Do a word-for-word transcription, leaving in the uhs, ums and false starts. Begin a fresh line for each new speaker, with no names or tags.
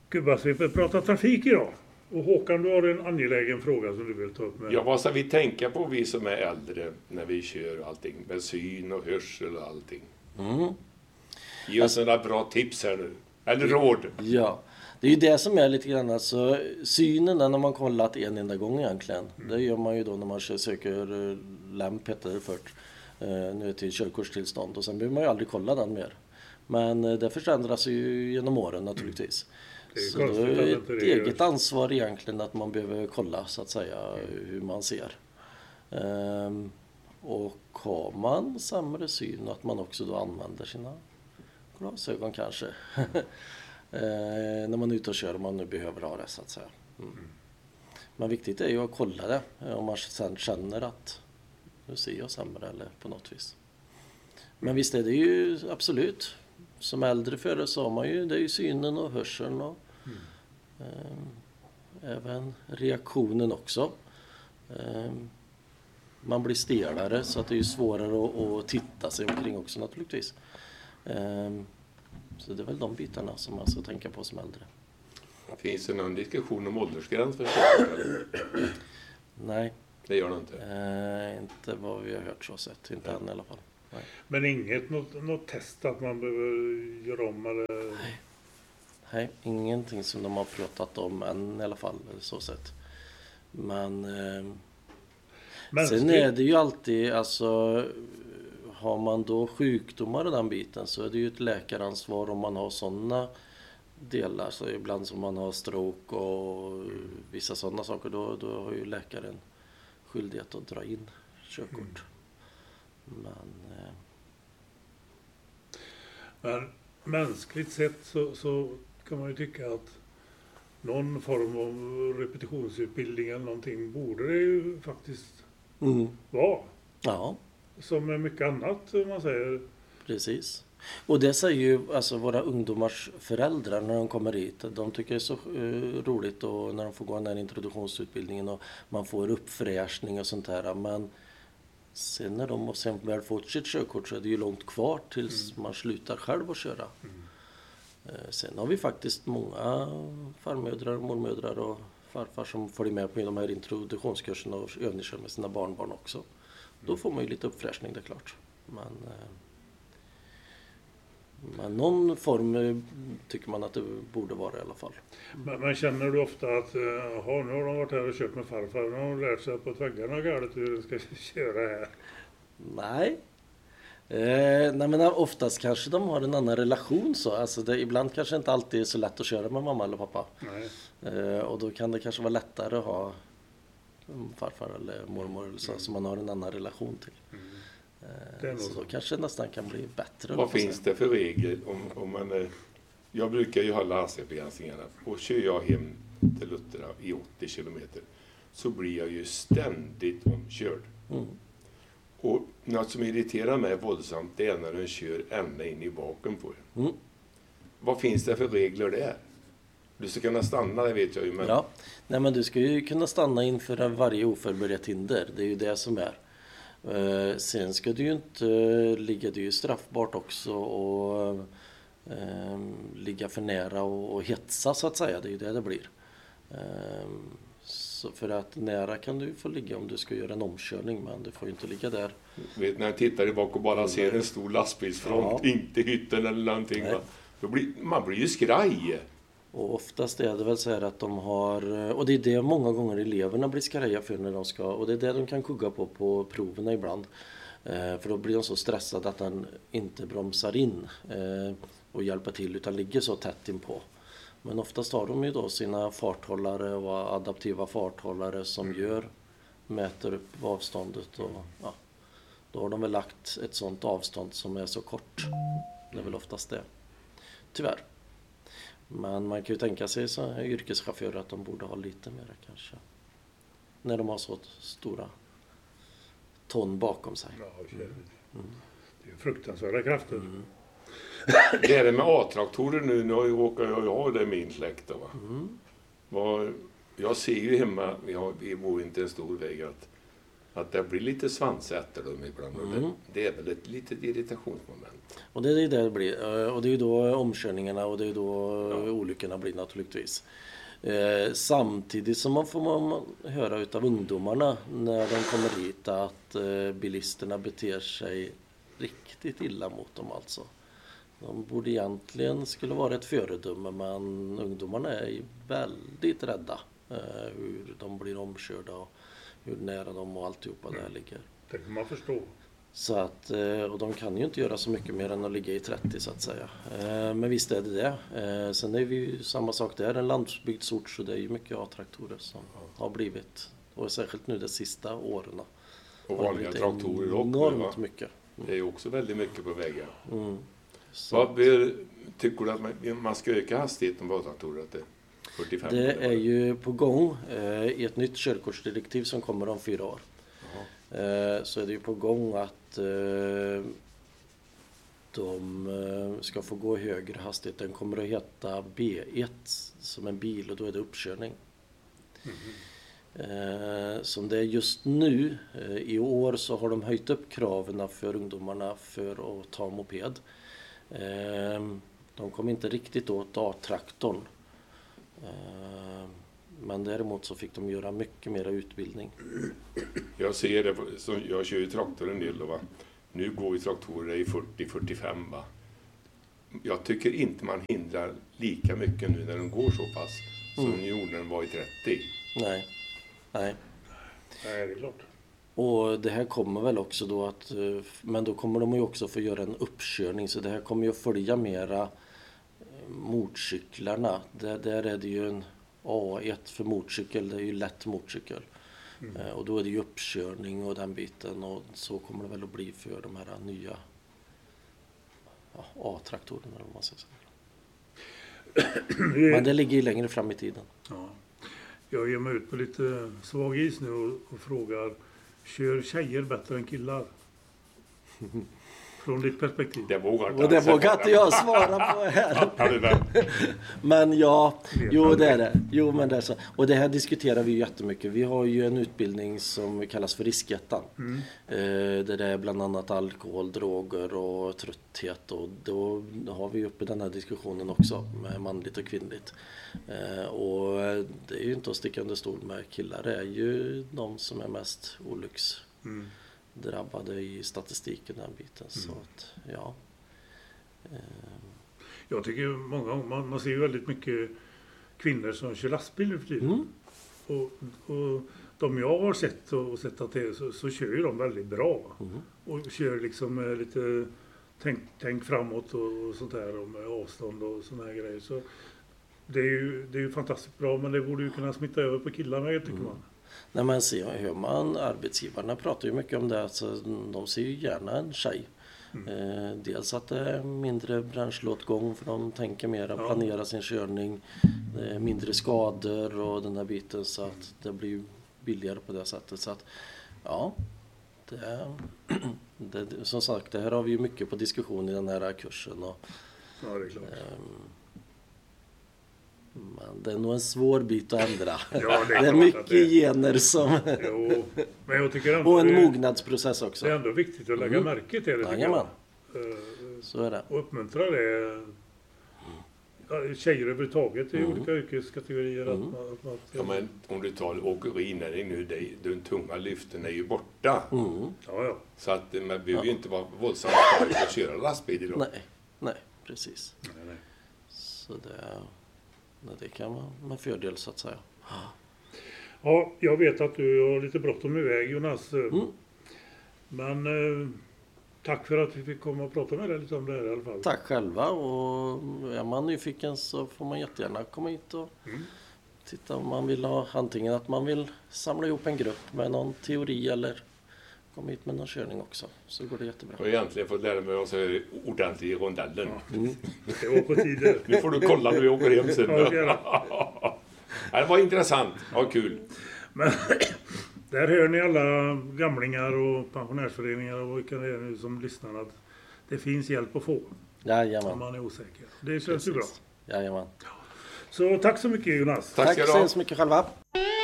Gubbasvepet pratar trafik idag. Och Håkan, du har en angelägen fråga som du vill ta upp med.
Ja, vad ska vi tänka på, vi som är äldre, när vi kör allting? Med syn och hörsel och allting.
Mm.
Ge oss alltså, några bra tips här nu. Eller råd.
Ja, det är ju det som är lite grann. Alltså, synen, den har man kollat en enda gång egentligen. Mm. Det gör man ju då när man söker lämp, heter det först. Nu till körkortstillstånd. Och sen behöver man ju aldrig kolla den mer. Men det förändras ju genom åren naturligtvis.
Det är
så då är det ett
det
eget ansvar egentligen att man behöver kolla så att säga hur man ser. Ehm, och har man sämre syn, att man också då använder sina glasögon kanske. ehm, när man är ute och kör, om man nu behöver ha det så att säga. Mm. Men viktigt är ju att kolla det om man sen känner att nu ser jag sämre eller på något vis. Men visst är det ju absolut. Som äldre förare så har man ju, det är ju synen och hörseln och mm. eh, även reaktionen också. Eh, man blir stelare så att det är ju svårare att, att titta sig omkring också naturligtvis. Eh, så det är väl de bitarna som man ska tänka på som äldre.
Finns det någon diskussion om åldersgräns för körkort?
Nej.
Det gör det inte?
Eh, inte vad vi har hört så sett, inte än i alla fall. Nej.
Men inget något, något test att man behöver göra om eller?
Nej. Nej, ingenting som de har pratat om än i alla fall så sett. Men eh, sen är det ju alltid, alltså har man då sjukdomar i den biten så är det ju ett läkaransvar om man har sådana delar. Så ibland som man har stroke och vissa sådana saker, då, då har ju läkaren skyldighet att dra in körkort. Mm. Men, eh...
Men mänskligt sett så, så kan man ju tycka att någon form av repetitionsutbildning eller någonting borde det ju faktiskt mm. vara.
Ja.
Som med mycket annat man säger.
Precis. Och det säger ju alltså våra ungdomars föräldrar när de kommer hit. De tycker det är så uh, roligt och när de får gå den här introduktionsutbildningen och man får uppfräschning och sånt där. Men sen när de sen väl fått sitt körkort så är det ju långt kvar tills mm. man slutar själv att köra. Mm. Uh, sen har vi faktiskt många farmödrar, mormödrar och farfar som följer med på de här introduktionskurserna och övningskör med sina barnbarn också. Mm. Då får man ju lite uppfräschning, det är klart. Men... Uh, Men någon form tycker man att det borde vara i alla fall.
Men, men känner du ofta att aha, nu har de varit här och kört med farfar, nu har de lärt sig på väggarna galet hur de ska köra här?
Nej. Eh, nej men oftast kanske de har en annan relation så. Alltså det, ibland kanske inte alltid är så lätt att köra med mamma eller pappa. Nej. Eh, och då kan det kanske vara lättare att ha farfar eller mormor eller så, mm. som man har en annan relation till. Mm. Så då kanske det nästan kan bli bättre.
Vad finns det för regler om, om man är, jag brukar ju hålla hastighetsbegränsningarna och kör jag hem till Luttra i åttio kilometer så blir jag ju ständigt omkörd. Mm. Och något som irriterar mig våldsamt det är när den kör ända in i baken på en. Mm. Vad finns det för regler där? Du ska kunna stanna, det vet jag ju. Men...
Ja, nej men du ska ju kunna stanna inför varje oförberett hinder. Det är ju det som är. Uh, sen ska det ju inte uh, ligga, det är ju straffbart också och uh, ligga för nära och, och hetsa så att säga, det är ju det det blir. Uh, så för att nära kan du få ligga om du ska göra en omkörning, men du får ju inte ligga där.
Vet, när jag tittar bak och bara ser en stor lastbilsfront, ja. Inte hytten eller någonting, va? Då blir, man blir ju skraj.
Och oftast är det väl så här att de har, och det är det många gånger eleverna blir skraja för när de ska, och det är det de kan kugga på på proverna ibland. Eh, för då blir de så stressade att den inte bromsar in eh, och hjälper till utan ligger så tätt inpå. Men oftast har de ju då sina farthållare och adaptiva farthållare som gör, mäter upp avståndet och ja, då har de väl lagt ett sånt avstånd som är så kort. Det är väl oftast det. Tyvärr. Men man kan ju tänka sig så yrkeschaufförer att de borde ha lite mer kanske. När de har så stora ton bakom sig.
Ja, mm. Det är fruktansvärda krafter. Mm.
Det är det med A-traktorer nu. Nu råkar jag ha det i min släkt. Va? Mm. Var, jag ser ju hemma, vi, har, vi bor inte en stor väg, att, Att det blir lite svans efter dem ibland.
Mm.
Det, det är väl ett litet irritationsmoment.
Och det är det det blir. Och det är ju då omkörningarna och det är då ja. olyckorna blir naturligtvis. Eh, samtidigt som man får man höra utav ungdomarna när de kommer hit att eh, bilisterna beter sig riktigt illa mot dem alltså. De borde egentligen skulle vara ett föredöme, men ungdomarna är väldigt rädda eh, hur de blir omkörda och hur nära dem och alltihopa där ligger.
Det kan man förstå.
Så att, och de kan ju inte göra så mycket mer än att ligga i trettio så att säga. Men visst är det det. Sen är vi ju samma sak där, en landsbygdsort, så det är ju mycket A-traktorer som har blivit. Och särskilt nu de sista åren.
Och vanliga traktorer också.
Enormt mycket.
Mm. Det är ju också väldigt mycket på vägen.
Mm.
Vad blir, tycker du att man, man ska öka hastigheten på A-traktorer till fyrtiofem?
Det är ju på gång i ett nytt körkortsdirektiv som kommer om fyra år. Så är det ju på gång att de ska få gå högre hastighet. Den kommer att heta B ett som en bil och då är det uppkörning. Mm. Som det är just nu i år så har de höjt upp kraven för ungdomarna för att ta moped. De kommer inte riktigt åt A-traktorn. Men däremot så fick de göra mycket mer utbildning.
Jag ser det, så jag kör ju traktor en del. Va? Nu går ju traktorer i fyrtio till fyrtiofem. Va? Jag tycker inte man hindrar lika mycket nu när de går så pass som mm. gjorde när de var i trettio.
Nej, nej.
Nej, det är klart.
Och det här kommer väl också då att, men då kommer de ju också få göra en uppkörning, så det här kommer ju att följa mera motorcyklarna. Där, där är det ju en A ett för motorcykel, det är ju lätt motorcykel. Mm. Och då är det ju uppkörning och den biten, och så kommer det väl att bli för de här nya ja, A-traktorerna om man säger så. Men det ligger ju längre fram i tiden.
Ja. Jag ger mig ut på lite svag is nu och, och frågar, kör tjejer bättre än killar? Från ditt perspektiv.
Det vågar
och det vågar inte jag svara på här. Men ja, jo det är det. Jo, men det är så. Och det här diskuterar vi ju jättemycket. Vi har ju en utbildning som kallas för riskettan. Mm. Eh, där det är bland annat alkohol, droger och trötthet. Och då har vi uppe den här diskussionen också med manligt och kvinnligt. Eh, och det är ju inte att sticka under stol med. Killar är ju de som är mest olycks. Mm. drabbade i statistiken den biten. Mm. Så att, ja.
Jag tycker många man, man ser ju väldigt mycket kvinnor som kör lastbil nu för tiden. Mm. Och, och de jag har sett och sett att det är, så, så kör ju de väldigt bra. Mm. Och kör liksom lite tänk, tänk framåt och, och sånt där, och med avstånd och såna här grejer. Så det är ju, det är ju fantastiskt bra, men det borde ju kunna smitta över på killarna, tycker mm. man.
När man ser, hör man, arbetsgivarna pratar ju mycket om det, alltså, de ser ju gärna en tjej. Mm. Eh, dels att det är mindre bränsleåtgång för de tänker mer att ja. planera sin körning, det är mindre skador och den här biten, så att det blir billigare på det sättet. Så att ja, det, det, som sagt, det här har vi ju mycket på diskussion i den här kursen. Och,
ja, det är klart. Eh,
Men det är nog en svår bit att ändra.
Ja, det, är
det är mycket det... gener som...
Jo, men jag tycker ändå
och en
det,
mognadsprocess också.
Det är ändå viktigt att lägga mm. märke till det, tycker
ja,
jag.
Så är det.
Och uppmuntra det. Ja, tjejer överhuvudtaget i mm. olika yrkeskategorier.
Mm.
Att man, att man,
ja, men om du tar åkerinäring nu, det, den tunga lyften är ju borta.
Mm.
Ja, ja.
Så att man behöver ja. ju inte vara våldsamt stark att köra lastbil idag.
Nej, nej, precis.
Nej, nej.
Så det... Det kan man med fördel, så att säga.
Ja, jag vet att du har lite bråttom iväg, Jonas. Mm. Men eh, tack för att vi fick komma och prata med dig lite om det här i alla fall.
Tack själva, och är man nyfiken så får man jättegärna komma hit och mm. titta om man vill ha, antingen att man vill samla ihop en grupp med någon teori eller komma hit med någon körning också, så går det jättebra.
Och egentligen fått lära mig oss ordentligt i rondellen.
Ja. Mm. Det var på tiden.
Nu får du kolla när vi åker hem sen. Ja, det var intressant. Ja, kul.
Men där hör ni alla gamlingar och pensionärsföreningar och vilka det är nu som lyssnar, att det finns hjälp att få.
Jajamän.
Om man är osäker. Det känns
Precis.
ju bra.
Jajamän.
Så tack så mycket, Jonas.
Tack, tack så mycket själva.